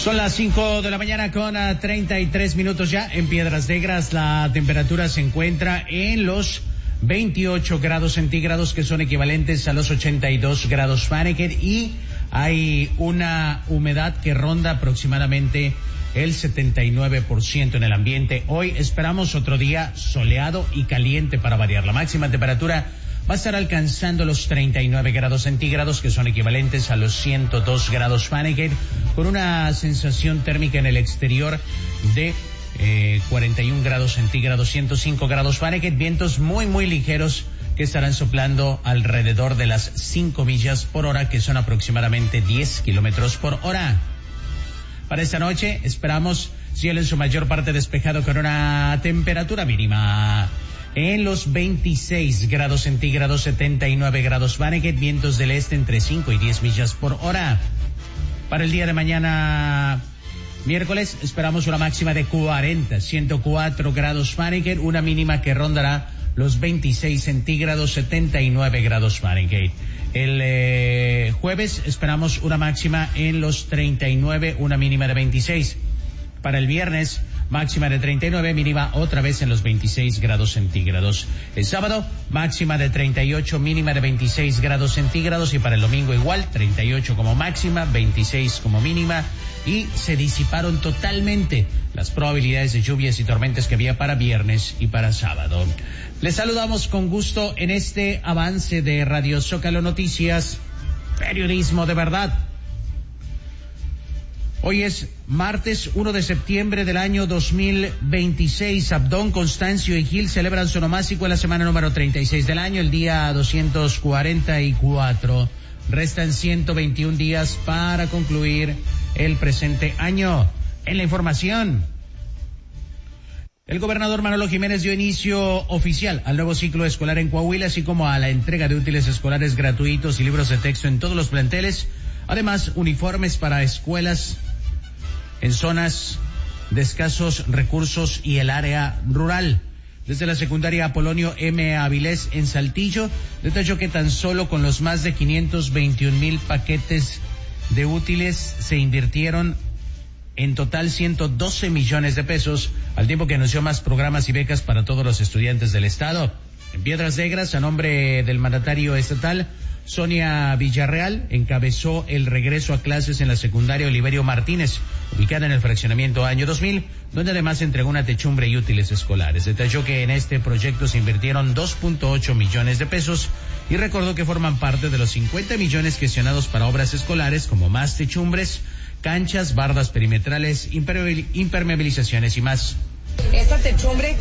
Son las 5 de la mañana con 33 minutos ya en Piedras Negras. La temperatura se encuentra en los 28 grados centígrados, que son equivalentes a los 82 grados Fahrenheit, y hay una humedad que ronda aproximadamente el 79% en el ambiente. Hoy esperamos otro día soleado y caliente para variar. La máxima temperatura va a estar alcanzando los 39 grados centígrados, que son equivalentes a los 102 grados Fahrenheit, con una sensación térmica en el exterior de 41 grados centígrados, 105 grados Fahrenheit, vientos muy ligeros que estarán soplando alrededor de las 5 millas por hora, que son aproximadamente 10 kilómetros por hora. Para esta noche esperamos cielo en su mayor parte despejado, con una temperatura mínima en los 26 grados centígrados, 79 grados Fahrenheit, vientos del este entre 5 y 10 millas por hora. Para el día de mañana, miércoles, esperamos una máxima de 104 grados Fahrenheit, una mínima que rondará los 26 centígrados, 79 grados Fahrenheit. El jueves esperamos una máxima en los 39, una mínima de 26. Para el viernes, máxima de 39, mínima otra vez en los 26 grados centígrados. El sábado, máxima de 38, mínima de 26 grados centígrados. Y para el domingo igual, 38 como máxima, 26 como mínima. Y se disiparon totalmente las probabilidades de lluvias y tormentas que había para viernes y para sábado. Les saludamos con gusto en este avance de Radio Zócalo Noticias, periodismo de verdad. Hoy es martes 1 de septiembre del año 2026. Abdón, Constancio y Gil celebran su onomástico en la semana número 36 del año, el día 244. Restan 121 días para concluir el presente año. En la información, el gobernador Manolo Jiménez dio inicio oficial al nuevo ciclo escolar en Coahuila, así como a la entrega de útiles escolares gratuitos y libros de texto en todos los planteles. Además, uniformes para escuelas en zonas de escasos recursos y el área rural. Desde la secundaria Apolonio M. Avilés en Saltillo, detalló que tan solo con los más de 521,000 paquetes de útiles se invirtieron en total 112 millones de pesos, al tiempo que anunció más programas y becas para todos los estudiantes del estado. En Piedras Negras, a nombre del mandatario estatal, Sonia Villarreal encabezó el regreso a clases en la secundaria Oliverio Martínez, ubicada en el fraccionamiento Año 2000, donde además entregó una techumbre y útiles escolares. Detalló que en este proyecto se invirtieron 2.8 millones de pesos y recordó que forman parte de los 50 millones gestionados para obras escolares como más techumbres, canchas, bardas perimetrales, impermeabilizaciones y más. Esta techumbre